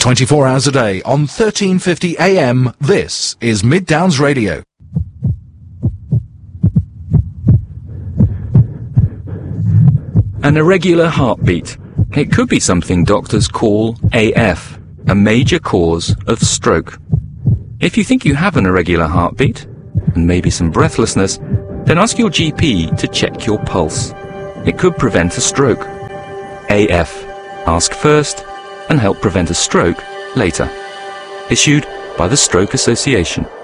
24 hours a day on 1350 AM, this is Mid Downs Radio. An irregular heartbeat. It could be something doctors call AF, a major cause of stroke. If you think you have an irregular heartbeat, and maybe some breathlessness, then ask your GP to check your pulse. It could prevent a stroke. AF. Ask first and help prevent a stroke later. Issued by the Stroke Association.